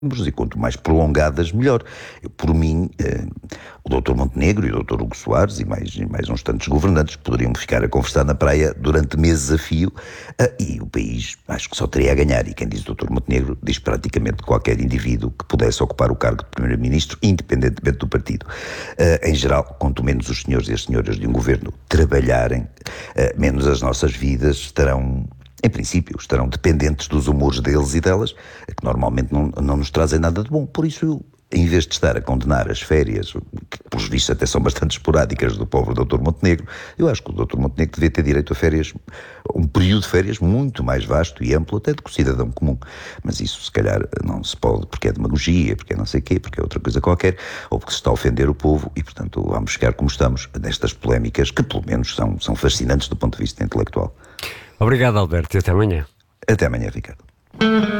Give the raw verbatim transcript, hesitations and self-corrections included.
e quanto mais prolongadas, melhor. Eu, por mim, eh, o doutor Montenegro e o doutor Hugo Soares e mais, e mais uns tantos governantes poderiam ficar a conversar na praia durante meses a fio, eh, e o país acho que só teria a ganhar. E quem diz doutor Montenegro diz praticamente qualquer indivíduo que pudesse ocupar o cargo de primeiro-ministro, independentemente do partido. Eh, em geral, quanto menos os senhores e as senhoras de um governo trabalharem, eh, menos as nossas vidas estarão... Em princípio, estarão dependentes dos humores deles e delas, que normalmente não, não nos trazem nada de bom. Por isso, eu, em vez de estar a condenar as férias, que pelos vistos até são bastante esporádicas do pobre doutor Montenegro, eu acho que o doutor Montenegro devia ter direito a férias, um período de férias muito mais vasto e amplo até do que o cidadão comum. Mas isso, se calhar, não se pode, porque é demagogia, porque é não sei o quê, porque é outra coisa qualquer, ou porque se está a ofender o povo e, portanto, vamos ficar como estamos, nestas polémicas que, pelo menos, são, são fascinantes do ponto de vista intelectual. Obrigado, Alberto, e até amanhã. Até amanhã, Ricardo.